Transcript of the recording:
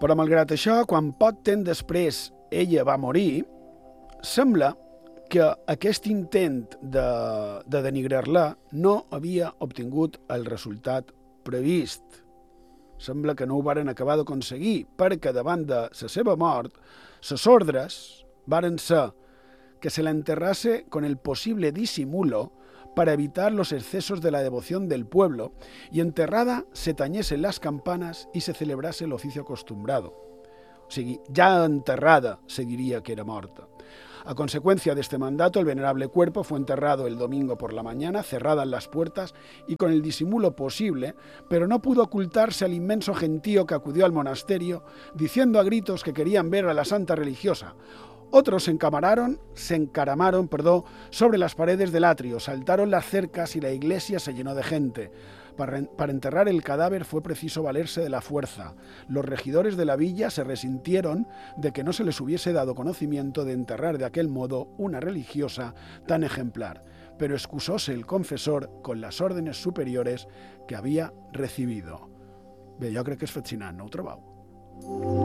Però, malgrat això, quan poc temps després ella va morir, sembla que aquest intent de denigrar-la no havia obtingut el resultat previst. Sembla que no ho varen acabar d'aconseguir, perquè davant de la seva mort, les ordres varen ser que se la enterrase con el posible disimulo para evitar los excesos de la devoción del pueblo, y enterrada se tañesen las campanas y se celebrase el oficio acostumbrado. O sigui, ya enterrada se diría que era morta. A consecuencia de este mandato, el venerable cuerpo fue enterrado el domingo por la mañana, cerradas las puertas y con el disimulo posible, pero no pudo ocultarse al inmenso gentío que acudió al monasterio, diciendo a gritos que querían ver a la santa religiosa. Otros se encaramaron sobre las paredes del atrio, saltaron las cercas y la iglesia se llenó de gente. Para enterrar el cadáver fue preciso valerse de la fuerza. Los regidores de la villa se resintieron de que no se les hubiese dado conocimiento de enterrar de aquel modo una religiosa tan ejemplar, pero excusóse el confesor con las órdenes superiores que había recibido. Bé, jo crec que és fascinant, no ho trobeu?